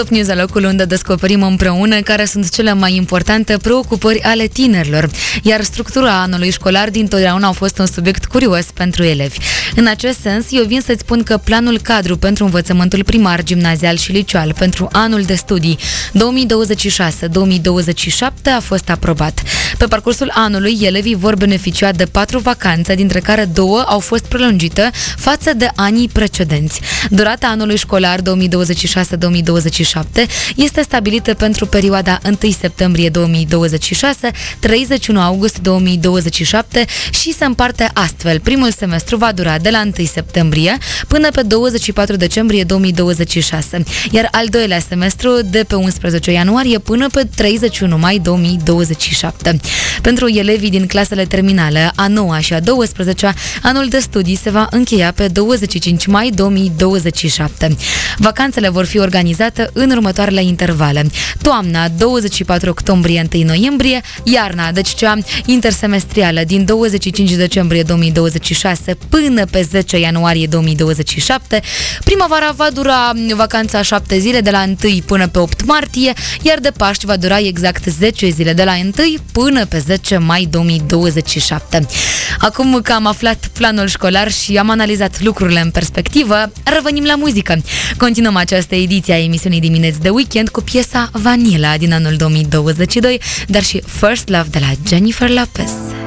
Top News la locul unde descoperim împreună care sunt cele mai importante preocupări ale tinerilor, iar structura anului școlar dintotdeauna a fost un subiect curios pentru elevi. În acest sens, eu vin să-ți spun că planul cadru pentru învățământul primar, gimnazial și liceal pentru anul de studii 2026-2027 a fost aprobat. Pe parcursul anului, elevii vor beneficia de 4 vacanțe, dintre care 2 au fost prelungite față de anii precedenți. Durata anului școlar 2026-2027 este stabilită pentru perioada 1 septembrie 2026, 31 august 2027 și se împarte astfel. Primul semestru va dura de la 1 septembrie până pe 24 decembrie 2026, iar al doilea semestru de pe 11 ianuarie până pe 31 mai 2027. Pentru elevii din clasele terminale, a 9-a și a 12-a, anul de studii se va încheia pe 25 mai 2027. Vacanțele vor fi organizate în următoarele intervale. Toamna, 24 octombrie, 1 noiembrie, iarna, deci cea intersemestrială, din 25 decembrie 2026 până pe 10 ianuarie 2027. Primăvara va dura vacanța 7 zile, de la 1 până pe 8 martie, iar de Paști va dura exact 10 zile, de la 1 până pe 10 mai 2027. Acum că am aflat planul școlar și am analizat lucrurile în perspectivă, revenim la muzică. Continuăm această ediție a emisiunii Dimineți de Weekend cu piesa Vanilla din anul 2022, dar și First Love de la Jennifer Lopez.